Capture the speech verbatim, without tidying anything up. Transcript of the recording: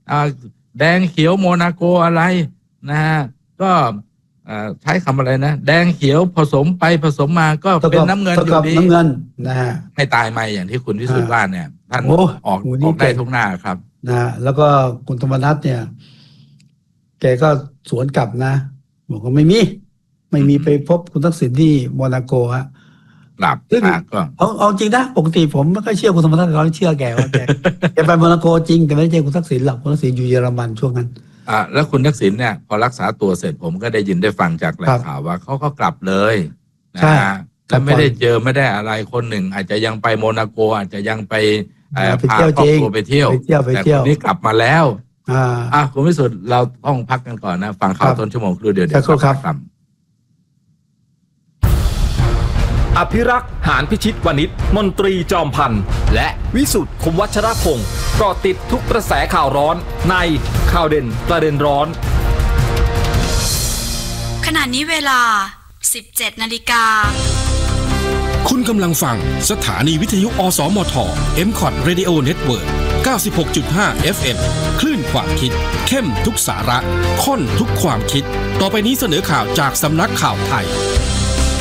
แดงเขียวโมนาโกอะไรนะฮะก็ใช้คำอะไรนะแดงเขียวผสมไปผสมมาก็เป็นน้ำเงินอยู่ดีน้ำเงินนะฮะให้ตายไหมอย่างที่คุณวิสุทธิ์ว่าเนี่ยท่านออกออกได้ทุกหน้าครับนะแล้วก็คุณธรรมนัสเนี่ยแกก็สวนกลับนะบอกว่าไม่มีไม่มีไปพบคุณทักษิณที่โมนาโกฮะหลับซึ่งเอาเอาจริงนะปกติผมไม่ค่อยเชื่อคุณธรรมนัสเราเชื่อแกว่าแกแกไปโมนาโกจริงแต่ไม่ได้เจอคุณทักษิณหรอกคุณทักษิณอยู่เยอรมันช่วงนั้นอ่าแล้วคุณทักษิณเนี่ยพอรักษาตัวเสร็จผมก็ได้ยินได้ฟังจากแหล่งข่าวว่าเขาก็กลับเลยนะฮะแล้วไม่ได้เจอไม่ได้อะไรคนหนึ่งอาจจะยังไปโมนาโกอาจจะยังไปพาครอบครัวไปเที่ยวแต่คนนี้กลับมาแล้วอ่าอ่ะคุณวิสุทธิ์เราต้องพักกันก่อนนะฟังข่าวต้นชั่วโมงครู่เดียวเดี๋ยวครับอภิรักษ์หานพิชิตวณิชมนตรีจอมพันธ์และวิสุทธิ์คมวัชรพงศ์เกาะติดทุกกระแสข่าวร้อนในข่าวเด่นประเด็นร้อนขณะนี้เวลา สิบเจ็ดนาฬิกาคุณกำลังฟังสถานีวิทยุอสมท เอ็ม ซี โอ ที Radio Network เก้าสิบหกจุดห้า เอฟ เอ็ม คลื่นความคิดเข้มทุกสาระข้นทุกความคิดต่อไปนี้เสนอข่าวจากสำนักข่าวไทย